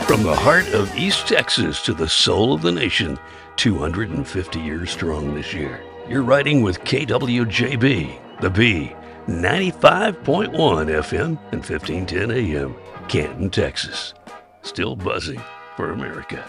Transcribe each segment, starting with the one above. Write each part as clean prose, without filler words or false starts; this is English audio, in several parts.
From the heart of East Texas to the soul of the nation, 250 years strong this year. You're riding with KWJB, the B, 95.1 FM and 1510 AM, Canton, Texas. Still buzzing for America.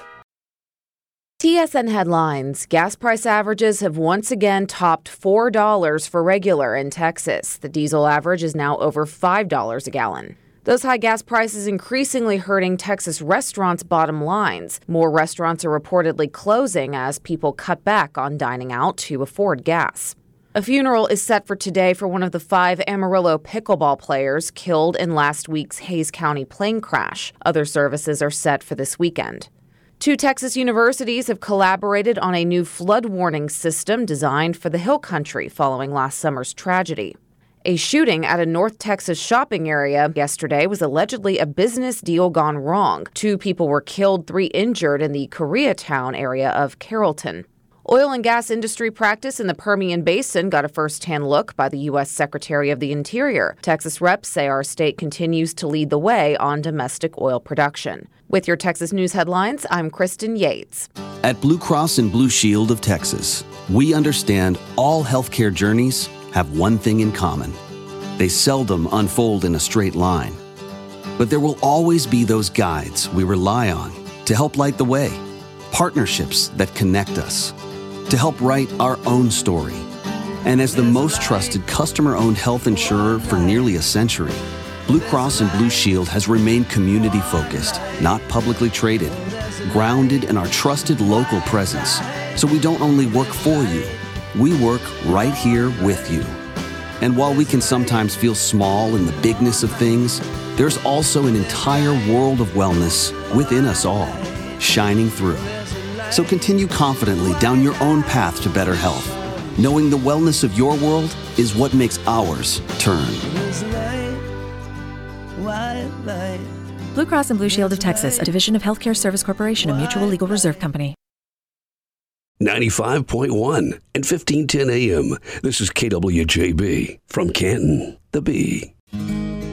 TSN headlines. Gas price averages have once again topped $4 for regular in Texas. The diesel average is now over $5 a gallon. Those high gas prices increasingly hurting Texas restaurants' bottom lines. More restaurants are reportedly closing as people cut back on dining out to afford gas. A funeral is set for today for one of the 5 Amarillo pickleball players killed in last week's Hays County plane crash. Other services are set for this weekend. 2 Texas universities have collaborated on a new flood warning system designed for the Hill Country following last summer's tragedy. A shooting at a North Texas shopping area yesterday was allegedly a business deal gone wrong. 2 people were killed, 3 injured in the Koreatown area of Carrollton. Oil and gas industry practice in the Permian Basin got a first-hand look by the U.S. Secretary of the Interior. Texas reps say our state continues to lead the way on domestic oil production. With your Texas News headlines, I'm Kristen Yates. At Blue Cross and Blue Shield of Texas, we understand all healthcare journeys have one thing in common. They seldom unfold in a straight line. But there will always be those guides we rely on to help light the way, partnerships that connect us, to help write our own story. And as the most trusted customer-owned health insurer for nearly a century, Blue Cross and Blue Shield has remained community-focused, not publicly traded, grounded in our trusted local presence. So we don't only work for you, we work right here with you. And while we can sometimes feel small in the bigness of things, there's also an entire world of wellness within us all, shining through. So continue confidently down your own path to better health, knowing the wellness of your world is what makes ours turn. Blue Cross and Blue Shield of Texas, a division of Healthcare Service Corporation, a mutual legal reserve company. 95.1 and 1510 AM. This is KWJB from Canton, the B.